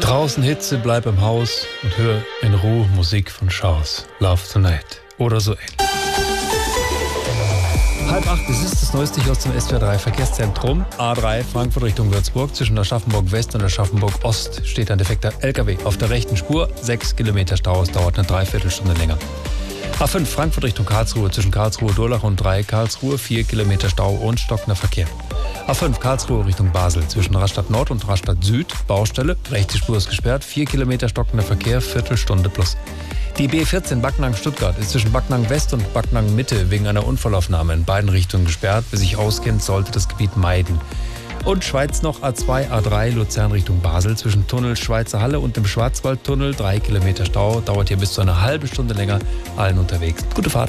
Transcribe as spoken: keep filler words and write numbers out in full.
Draußen Hitze, bleib im Haus und hör in Ruhe Musik von Schaus. Love Tonight oder so ähnlich. Halb acht, es ist das Neueste hier aus dem S W R drei Verkehrszentrum. A drei Frankfurt Richtung Würzburg. Zwischen der Schaffenburg West und der Schaffenburg Ost steht ein defekter L K W auf der rechten Spur. Sechs Kilometer Stau, es dauert eine Dreiviertelstunde länger. A fünf Frankfurt Richtung Karlsruhe. Zwischen Karlsruhe-Durlach und drei Karlsruhe. Vier Kilometer Stau und stockender Verkehr. A fünf Karlsruhe Richtung Basel. Zwischen Rastatt Nord und Rastatt Süd. Baustelle. Rechte Spur ist gesperrt. Vier Kilometer stockender Verkehr. Viertelstunde plus. Die B vierzehn Backnang-Stuttgart ist zwischen Backnang West und Backnang Mitte wegen einer Unfallaufnahme in beiden Richtungen gesperrt. Wer sich auskennt, sollte das Gebiet meiden. Und Schweiz noch A zwei, A drei Luzern Richtung Basel. Zwischen Tunnel Schweizer Halle und dem Schwarzwaldtunnel. Drei Kilometer Stau. Dauert hier bis zu einer halben Stunde länger. Allen unterwegs. Gute Fahrt.